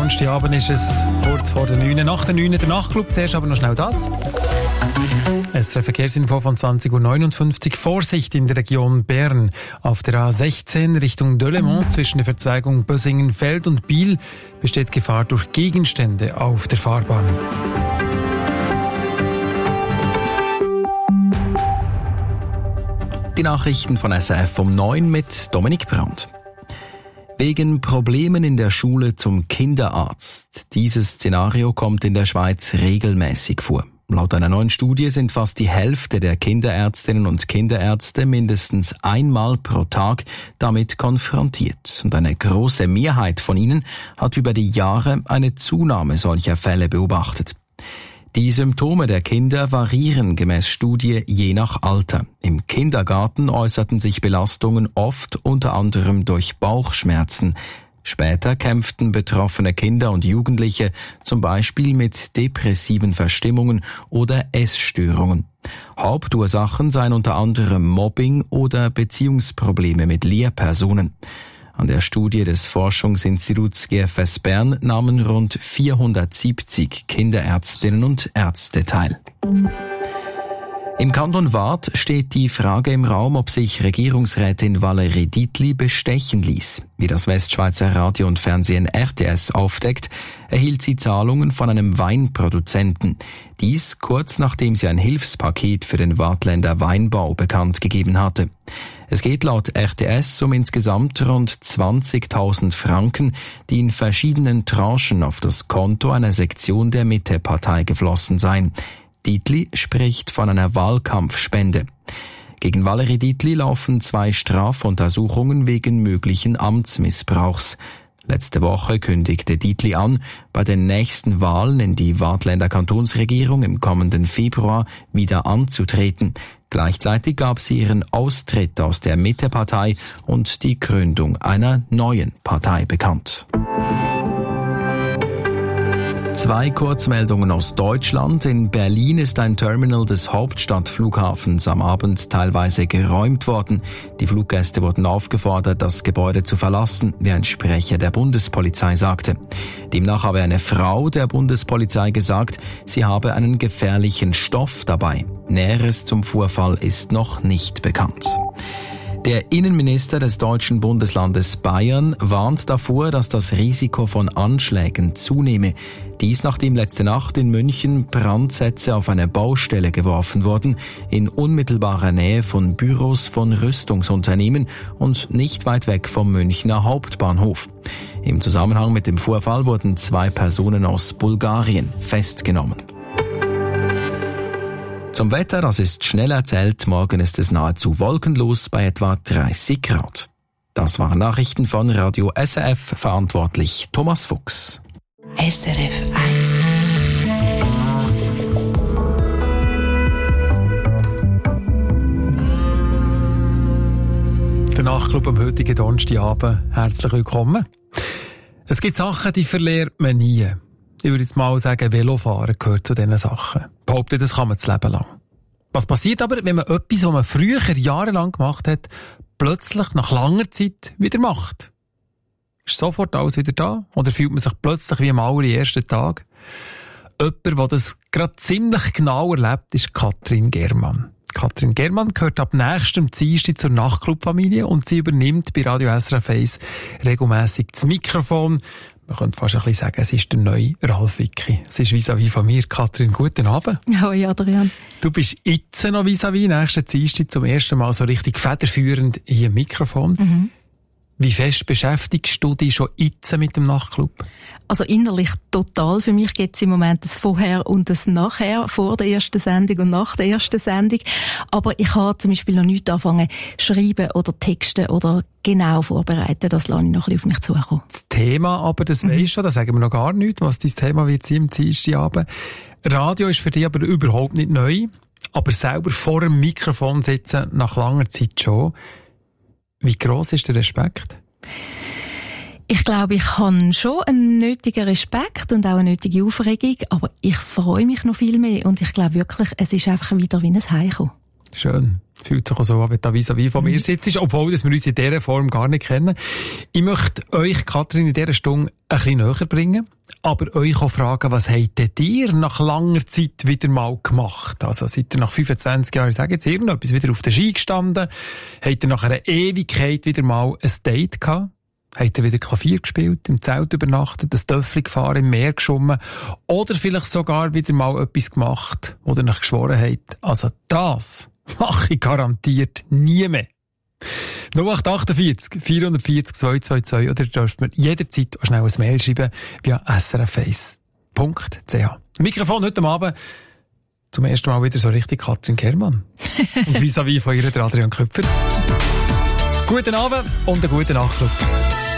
Donnerstagabend ist es kurz vor der 9. Nach der 9. der Nachtclub. Zuerst aber noch schnell das. SRF Verkehrsinfo von 20.59 Uhr. Vorsicht in der Region Bern. Auf der A16 Richtung Delémont zwischen der Verzweigung Bösingen-Feld und Biel besteht Gefahr durch Gegenstände auf der Fahrbahn. Die Nachrichten von SRF um 9 mit Dominik Brandt. Wegen Problemen in der Schule zum Kinderarzt. Dieses Szenario kommt in der Schweiz regelmäßig vor. Laut einer neuen Studie sind fast die Hälfte der Kinderärztinnen und Kinderärzte mindestens einmal pro Tag damit konfrontiert. Und eine große Mehrheit von ihnen hat über die Jahre eine Zunahme solcher Fälle beobachtet. Die Symptome der Kinder variieren gemäß Studie je nach Alter. Im Kindergarten äußerten sich Belastungen oft unter anderem durch Bauchschmerzen. Später kämpften betroffene Kinder und Jugendliche zum Beispiel mit depressiven Verstimmungen oder Essstörungen. Hauptursachen seien unter anderem Mobbing oder Beziehungsprobleme mit Lehrpersonen. An der Studie des Forschungsinstituts GFS Bern nahmen rund 470 Kinderärztinnen und Ärzte teil. Im Kanton Waadt steht die Frage im Raum, ob sich Regierungsrätin Valérie Dietli bestechen ließ. Wie das Westschweizer Radio und Fernsehen RTS aufdeckt, erhielt sie Zahlungen von einem Weinproduzenten. Dies kurz nachdem sie ein Hilfspaket für den Waadtländer Weinbau bekannt gegeben hatte. Es geht laut RTS um insgesamt rund 20.000 Franken, die in verschiedenen Tranchen auf das Konto einer Sektion der Mitte-Partei geflossen seien. Dietli spricht von einer Wahlkampfspende. Gegen Valérie Dietli laufen 2 Strafuntersuchungen wegen möglichen Amtsmissbrauchs. Letzte Woche kündigte Dietli an, bei den nächsten Wahlen in die Waadtländer Kantonsregierung im kommenden Februar wieder anzutreten. Gleichzeitig gab sie ihren Austritt aus der Mitte-Partei und die Gründung einer neuen Partei bekannt. 2 Kurzmeldungen aus Deutschland. In Berlin ist ein Terminal des Hauptstadtflughafens am Abend teilweise geräumt worden. Die Fluggäste wurden aufgefordert, das Gebäude zu verlassen, wie ein Sprecher der Bundespolizei sagte. Demnach habe eine Frau der Bundespolizei gesagt, sie habe einen gefährlichen Stoff dabei. Näheres zum Vorfall ist noch nicht bekannt. Der Innenminister des deutschen Bundeslandes Bayern warnt davor, dass das Risiko von Anschlägen zunehme. Dies nachdem letzte Nacht in München Brandsätze auf eine Baustelle geworfen wurden, in unmittelbarer Nähe von Büros von Rüstungsunternehmen und nicht weit weg vom Münchner Hauptbahnhof. Im Zusammenhang mit dem Vorfall wurden 2 Personen aus Bulgarien festgenommen. Zum Wetter, das ist schnell erzählt. Morgen ist es nahezu wolkenlos bei etwa 30 Grad. Das waren Nachrichten von Radio SRF, verantwortlich Thomas Fuchs. SRF 1. Der Nachtclub am heutigen Donnerstagabend. Herzlich willkommen. Es gibt Sachen, die verliert man nie. Ich würde jetzt mal sagen, Velofahren gehört zu diesen Sachen. Behaupte, das kann man das Leben lang. Was passiert aber, wenn man etwas, was man früher jahrelang gemacht hat, plötzlich nach langer Zeit wieder macht? Ist sofort alles wieder da? Oder fühlt man sich plötzlich wie am allerersten Tag? Jemand, der das gerade ziemlich genau erlebt, ist Katrin Germann. Katrin Germann gehört ab nächstem Dienstag zur Nachtclub-Familie und sie übernimmt bei Radio SRF 1 regelmässig das Mikrofon. Man könnte fast ein bisschen sagen, es ist der neue Ralf Wicki. Es ist vis-à-vis von mir. Katrin, guten Abend. Hoi, Adrian. Du bist jetzt noch vis-à-vis, nächsten Dienstag zum ersten Mal so richtig federführend hier im Mikrofon. Mhm. Wie fest beschäftigst du dich schon jetzt mit dem Nachtclub? Also innerlich total. Für mich gibt es im Moment das Vorher und das Nachher, vor der ersten Sendung und nach der ersten Sendung. Aber ich habe zum Beispiel noch nichts angefangen, schreiben oder texten oder genau vorbereiten. Das lasse ich noch ein bisschen auf mich zukommen. Das Thema aber, das weisst du schon, da sagen wir noch gar nichts, was dein Thema wird sein am Dienstagabend. Radio ist für dich aber überhaupt nicht neu, aber selber vor dem Mikrofon sitzen, nach langer Zeit schon. Wie gross ist der Respekt? Ich glaube, ich habe schon einen nötigen Respekt und auch eine nötige Aufregung, aber ich freue mich noch viel mehr und ich glaube wirklich, es ist einfach wieder wie ein Heimkommen. Schön. Fühlt sich auch so an, wenn da vis-à-vis von mir sitzt, obwohl dass wir uns in dieser Form gar nicht kennen. Ich möchte euch, Kathrin, in dieser Stunde ein bisschen näher bringen, aber euch auch fragen, was habt ihr nach langer Zeit wieder mal gemacht? Also seid ihr nach 25 Jahren, ich sage jetzt irgendetwas, wieder auf der Ski gestanden? Habt ihr nach einer Ewigkeit wieder mal ein Date gehabt? Habt ihr wieder Klavier gespielt, im Zelt übernachtet, ein Töffel gefahren, im Meer geschwommen oder vielleicht sogar wieder mal etwas gemacht, wo ihr euch geschworen habt? Also das mache ich garantiert nie mehr. 0848 440 222 oder ihr dürft mir jederzeit schnell ein Mail schreiben via srf1.ch. Mikrofon heute Abend zum ersten Mal wieder so richtig Kathrin Kehrmann. Und vis-à-vis von ihr Adrian Köpfer. Guten Abend und einen guten Nachtrag.